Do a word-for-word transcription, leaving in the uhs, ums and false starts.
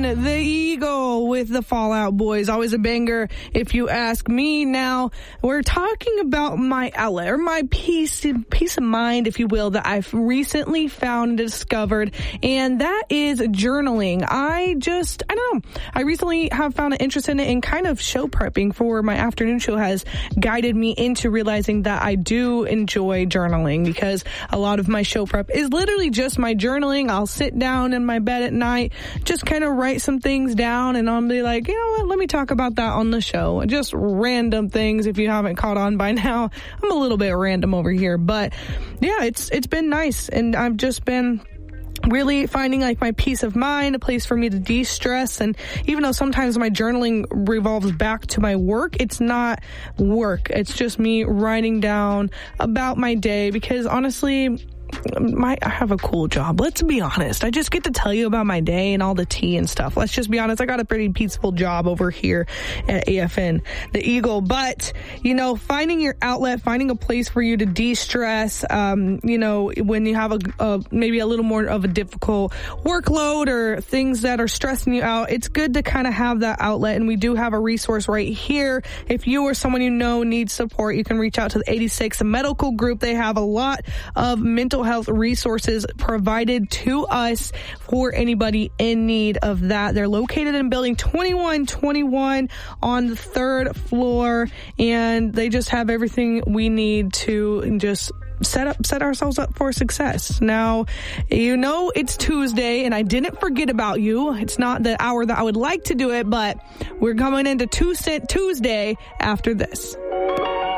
The Eagle with the Fall Out Boys. Always a banger if you ask me. Now, we're talking about my outlet, or my peace, peace of mind, if you will, that I've recently found and discovered, and that is journaling. I just, I don't know, I recently have found an interest in it, and kind of show prepping for my afternoon show has guided me into realizing that I do enjoy journaling, because a lot of my show prep is literally just my journaling. I'll sit down in my bed at night, just kind of write some things down, and I'll be like, you know what, let me talk about that on the show. Just random things. If you haven't caught on by now, I'm a little bit random over here, but yeah, it's it's been nice, and I've just been really finding like my peace of mind, a place for me to de-stress. And even though sometimes my journaling revolves back to my work, it's not work. It's just me writing down about my day, because honestly, My, I have a cool job. Let's be honest. I just get to tell you about my day and all the tea and stuff. Let's just be honest. I got a pretty peaceful job over here at A F N, the Eagle. But, you know, finding your outlet, finding a place for you to de-stress, um, you know, when you have a, a maybe a little more of a difficult workload or things that are stressing you out, it's good to kind of have that outlet. And we do have a resource right here. If you or someone you know needs support, you can reach out to the eighty-six Medical Group. They have a lot of mental health resources provided to us for anybody in need of that. They're located in building twenty-one twenty-one on the third floor, and they just have everything we need to just set up, set ourselves up for success. Now, you know, it's Tuesday, and I didn't forget about you. It's not the hour that I would like to do it, but we're coming into Tuesday after this.